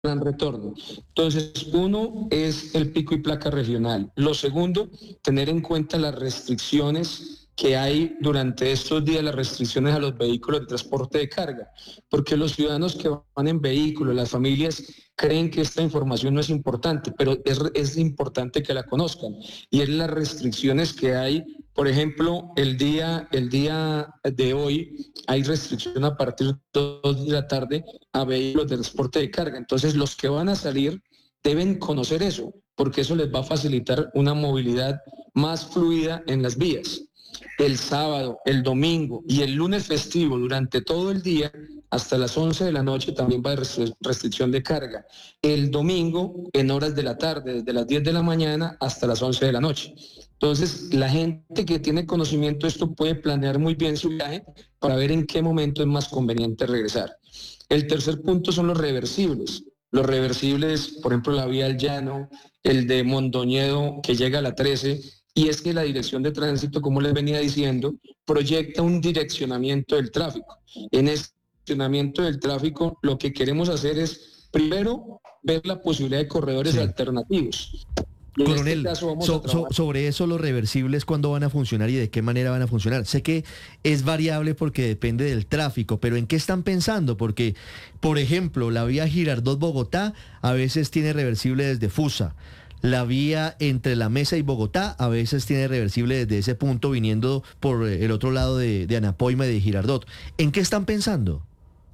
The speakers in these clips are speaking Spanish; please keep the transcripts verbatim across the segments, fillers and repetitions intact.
plan retorno. Entonces, uno es el pico y placa regional. Lo segundo, tener en cuenta las restricciones que hay durante estos días, las restricciones a los vehículos de transporte de carga, porque los ciudadanos que van en vehículos, las familias, creen que esta información no es importante, pero es, es importante que la conozcan, y es las restricciones que hay. Por ejemplo, el día, el día de hoy hay restricción a partir de dos de la tarde a vehículos de transporte de carga. Entonces, los que van a salir deben conocer eso, porque eso les va a facilitar una movilidad más fluida en las vías. El sábado, el domingo y el lunes festivo, durante todo el día, hasta las once de la noche, también va a haber restricción de carga. El domingo, en horas de la tarde, desde las diez de la mañana hasta las once de la noche. Entonces, la gente que tiene conocimiento de esto puede planear muy bien su viaje para ver en qué momento es más conveniente regresar. El tercer punto son los reversibles. Los reversibles, por ejemplo, la vía al Llano, el de Mondoñedo, que llega a la trece, y es que la Dirección de Tránsito, como les venía diciendo, proyecta un direccionamiento del tráfico. En este direccionamiento del tráfico, lo que queremos hacer es, primero, ver la posibilidad de corredores sí. alternativos. En Coronel, este caso vamos so, a so, sobre eso, los reversibles, ¿cuándo van a funcionar y de qué manera van a funcionar? Sé que es variable porque depende del tráfico, pero ¿en qué están pensando? Porque, por ejemplo, la vía Girardot-Bogotá a veces tiene reversible desde Fusa. La vía entre La Mesa y Bogotá a veces tiene reversible desde ese punto viniendo por el otro lado de, de Anapoima y de Girardot. ¿En qué están pensando?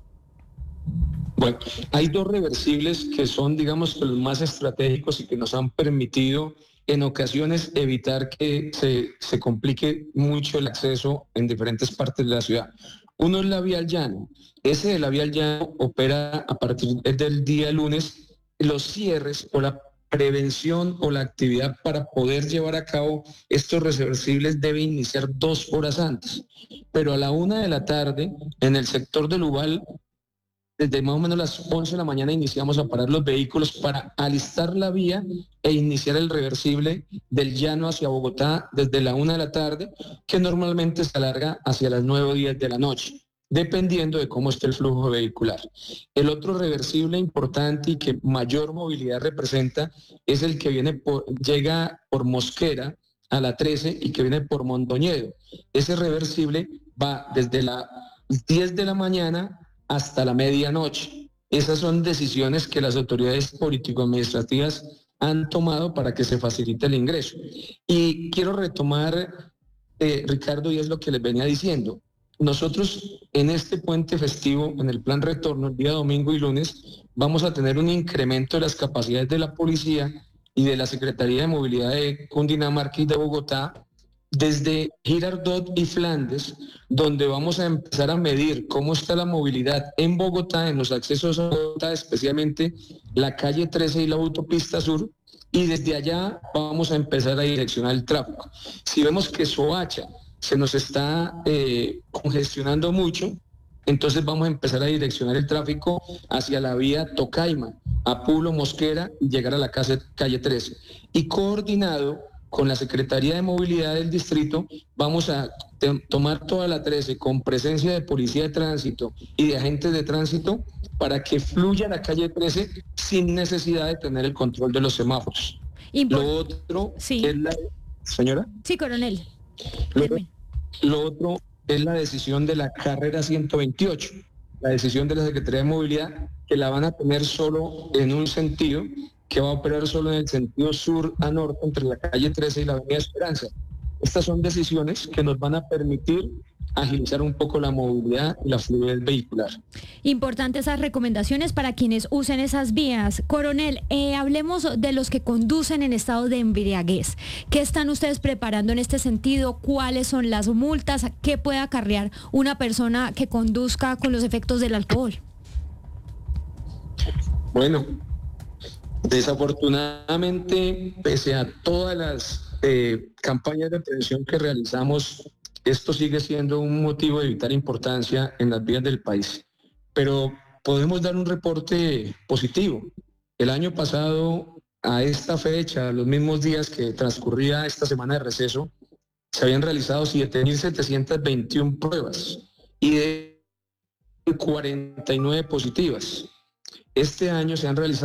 Bueno, hay dos reversibles que son, digamos, los más estratégicos y que nos han permitido en ocasiones evitar que se, se complique mucho el acceso en diferentes partes de la ciudad. Uno es la vía al Llano. Ese de la vía al Llano opera a partir del día lunes. Los cierres o la prevención o la actividad para poder llevar a cabo estos reversibles debe iniciar dos horas antes. Pero a la una de la tarde, en el sector del Ubal, desde más o menos las once de la mañana iniciamos a parar los vehículos para alistar la vía e iniciar el reversible del Llano hacia Bogotá desde la una de la tarde, que normalmente se alarga hacia las nueve o diez de la noche, dependiendo de cómo esté el flujo vehicular. El otro reversible importante y que mayor movilidad representa es el que viene por, llega por Mosquera a la trece y que viene por Mondoñedo. Ese reversible va desde las diez de la mañana hasta la medianoche. Esas son decisiones que las autoridades político-administrativas han tomado para que se facilite el ingreso. Y quiero retomar, eh, Ricardo, y es lo que les venía diciendo. Nosotros en este puente festivo, en el plan retorno, el día domingo y lunes, vamos a tener un incremento de las capacidades de la policía y de la Secretaría de Movilidad de Cundinamarca y de Bogotá, desde Girardot y Flandes, donde vamos a empezar a medir cómo está la movilidad en Bogotá, en los accesos a Bogotá, especialmente la calle trece y la autopista sur, y desde allá vamos a empezar a direccionar el tráfico. Si vemos que Soacha se nos está eh, congestionando mucho, entonces vamos a empezar a direccionar el tráfico hacia la vía Tocaima, Apulo, Mosquera, y llegar a la calle, calle trece. Y coordinado con la Secretaría de Movilidad del Distrito, vamos a te- tomar toda la trece con presencia de Policía de Tránsito y de agentes de tránsito para que fluya la calle trece sin necesidad de tener el control de los semáforos. Import- lo otro sí. es la... ¿Señora? Sí, coronel. Lo, lo otro es la decisión de la carrera ciento veintiocho, la decisión de la Secretaría de Movilidad, que la van a tener solo en un sentido, que va a operar solo en el sentido sur a norte entre la calle trece y la avenida Esperanza. Estas son decisiones que nos van a permitir agilizar un poco la movilidad y la fluidez vehicular. Importantes esas recomendaciones para quienes usen esas vías. Coronel, eh, hablemos de los que conducen en estado de embriaguez. ¿Qué están ustedes preparando en este sentido? ¿Cuáles son las multas? ¿Qué puede acarrear una persona que conduzca con los efectos del alcohol? Bueno, desafortunadamente, pese a todas las eh, campañas de prevención que realizamos, esto sigue siendo un motivo de vital importancia en las vías del país. Pero podemos dar un reporte positivo. El año pasado, a esta fecha, los mismos días que transcurría esta semana de receso, se habían realizado siete mil setecientas veintiuna pruebas y de cuarenta y nueve positivas. Este año se han realizado